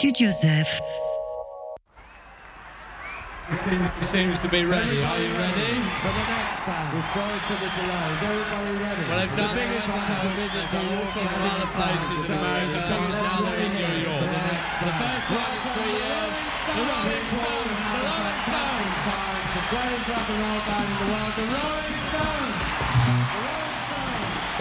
Joseph. He seems to be ready. Are you ready? For the next band. We're sorry for the delay. Is everybody ready? Well, they've done the West Coast, they've done all sorts of other places in America, and now they're in New York. The first time in 3 years, the Rolling Stones, the Rolling Stones. The greatest rock and roll band in the world, the Rolling Stones.